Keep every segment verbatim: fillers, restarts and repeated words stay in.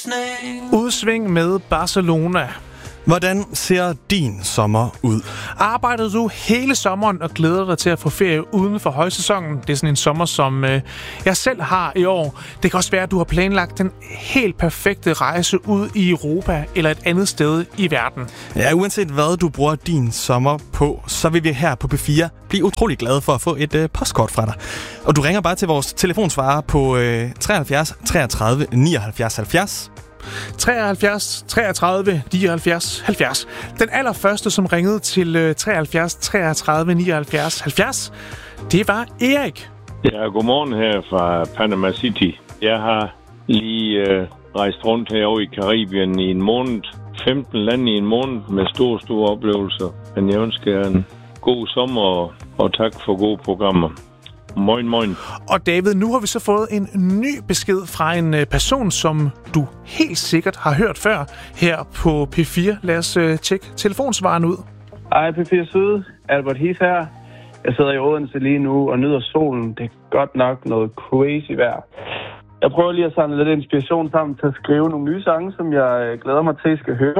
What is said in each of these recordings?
krusning. Udsving med Barcelona. Hvordan ser din sommer ud? Arbejder du hele sommeren og glæder dig til at få ferie uden for højsæsonen? Det er sådan en sommer, som øh, jeg selv har i år. Det kan også være, at du har planlagt den helt perfekte rejse ud i Europa eller et andet sted i verden. Ja, uanset hvad du bruger din sommer på, så vil vi her på P fire blive utrolig glade for at få et øh, postkort fra dig. Og du ringer bare til vores telefonsvarer på øh, treoghalvfjerds treogtredive nioghalvfjerds halvfjerds. treoghalvfjerds treogtredive nioghalvfjerds halvfjerds. Den allerførste, som ringede til treoghalvfjerds treogtredive nioghalvfjerds halvfjerds, det var Erik. Ja, godmorgen her fra Panama City. Jeg har lige øh, rejst rundt herovre i Karibien i en måned. femten lande i en måned med store, store oplevelser. Men jeg ønsker jer en god sommer, og, og tak for gode programmer. Moin, moin. Og David, nu har vi så fået en ny besked fra en person, som du helt sikkert har hørt før her på P fire. Lad os uh, tjekke telefonsvaren ud. Hej, P fire Syd. Albert Heath her. Jeg sidder i Odense lige nu og nyder solen. Det er godt nok noget crazy vejr. Jeg prøver lige at samle lidt inspiration sammen til at skrive nogle nye sange, som jeg glæder mig til, at I skal høre.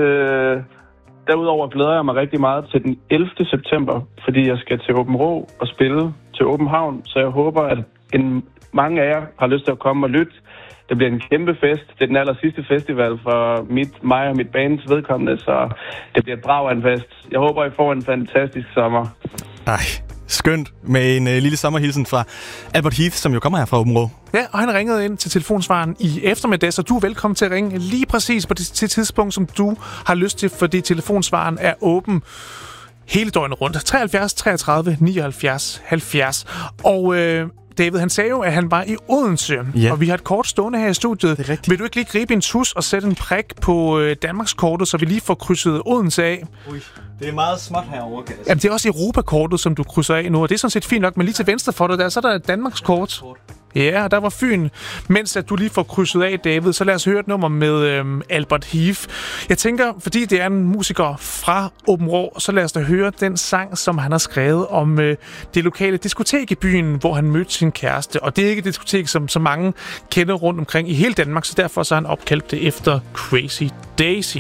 Øh, derudover glæder jeg mig rigtig meget til den ellevte september, fordi jeg skal til Åben Rå og spille til Åben Havn, så jeg håber, at en, mange af jer har lyst til at komme og lytte. Det bliver en kæmpe fest. Det er den aller sidste festival for mit, mig og mit bands vedkommende, så det bliver et brag af en fest. Jeg håber, I får en fantastisk sommer. Ej, skønt med en øh, lille sommerhilsen fra Albert Heath, som jo kommer her fra Åben Rå. Ja, og han ringede ind til telefonsvaren i eftermiddag, så du er velkommen til at ringe lige præcis på det til tidspunkt, som du har lyst til, fordi telefonsvaren er åben hele døgnet rundt. treoghalvfjerds treogtredive nioghalvfjerds halvfjerds. Og øh, David, han sagde jo, at han var i Odense, ja. Og vi har et kort stående her i studiet. Vil du ikke lige gribe en tus og sætte en prik på øh, Danmarkskortet, så vi lige får krydset Odense af? Ui, det er meget småt herovre, kan jeg sige. Jamen, det er også Europakortet, som du krydser af nu, og det er sådan set fint nok, men lige til venstre for dig der, så er der et Danmarkskort. Ja, der var Fyn. Mens at du lige får krydset af, David, så lad os høre et nummer med øhm, Albert Heath. Jeg tænker, fordi det er en musiker fra Åben Rå, så lad os da høre den sang, som han har skrevet om øh, det lokale diskotek i byen, hvor han mødte sin kæreste. Og det er ikke et diskotek, som så mange kender rundt omkring i hele Danmark, så derfor så har han opkaldt det efter Crazy Daisy.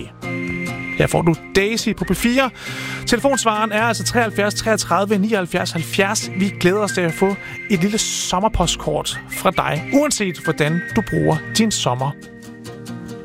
Her får du Daisy på P fire. Telefonsvaren er altså treoghalvfjerds treogtredive nioghalvfjerds halvfjerds. Vi glæder os til at få et lille sommerpostkort fra dig, uanset hvordan du bruger din sommer.